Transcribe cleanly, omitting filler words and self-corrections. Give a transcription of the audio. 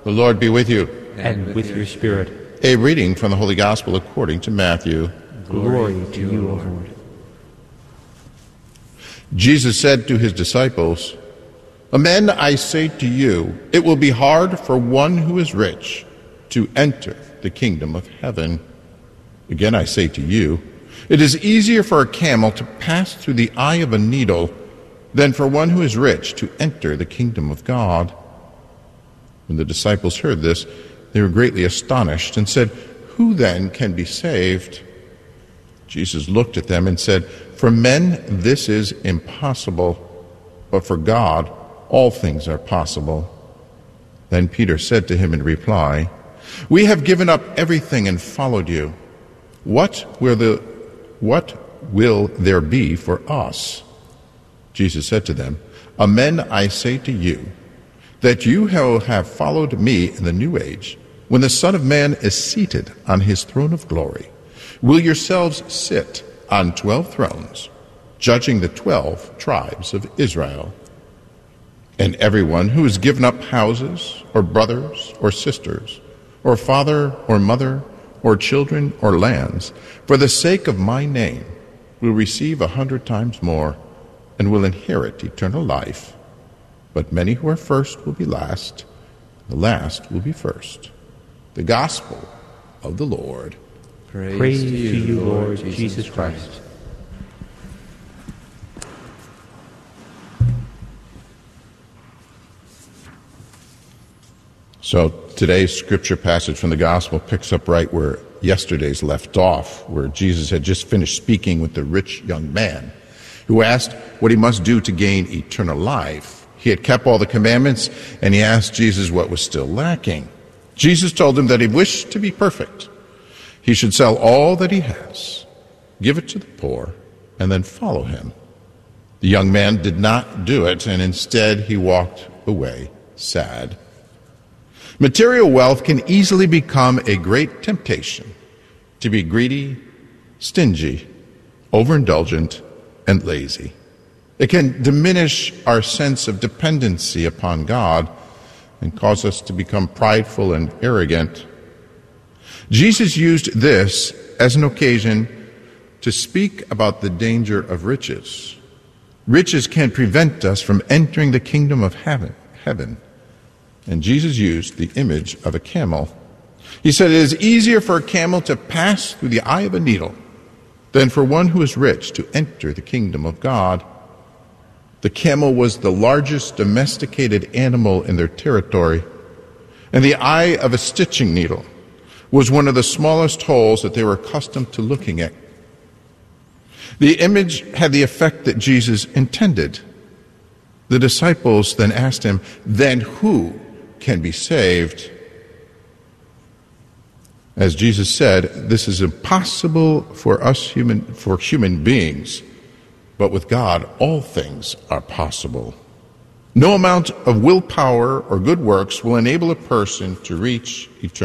The Lord be with you. And with your spirit. A reading from the Holy Gospel according to Matthew. Glory to you, O Lord. Jesus said to his disciples, "Amen, I say to you, it will be hard for one who is rich to enter the kingdom of heaven. Again, I say to you, it is easier for a camel to pass through the eye of a needle than for one who is rich to enter the kingdom of God." When the disciples heard this, they were greatly astonished and said, "Who then can be saved?" Jesus looked at them and said, "For men this is impossible, but for God all things are possible." Then Peter said to him in reply, "We have given up everything and followed you. What will there be for us?" Jesus said to them, "Amen, I say to you, that you have followed me in the new age, when the Son of Man is seated on his throne of glory, will yourselves sit on 12 thrones, judging the 12 tribes of Israel. And everyone who has given up houses, or brothers, or sisters, or father, or mother, or children, or lands, for the sake of my name, will receive 100 times more, and will inherit eternal life. But many who are first will be last, the last will be first." The Gospel of the Lord. Praise to you, Lord Jesus Christ. So today's scripture passage from the Gospel picks up right where yesterday's left off, where Jesus had just finished speaking with the rich young man who asked what he must do to gain eternal life. He had kept all the commandments, and he asked Jesus what was still lacking. Jesus told him that if he wished to be perfect, he should sell all that he has, give it to the poor, and then follow him. The young man did not do it, and instead he walked away sad. Material wealth can easily become a great temptation to be greedy, stingy, overindulgent, and lazy. It can diminish our sense of dependency upon God and cause us to become prideful and arrogant. Jesus used this as an occasion to speak about the danger of riches. Riches can prevent us from entering the kingdom of heaven. And Jesus used the image of a camel. He said, "It is easier for a camel to pass through the eye of a needle than for one who is rich to enter the kingdom of God." The camel was the largest domesticated animal in their territory, and the eye of a stitching needle was one of the smallest holes that they were accustomed to looking at. The image had the effect that Jesus intended. The disciples then asked him, "Then who can be saved?" As Jesus said, this is impossible for human beings, but with God all things are possible. No amount of willpower or good works will enable a person to reach eternal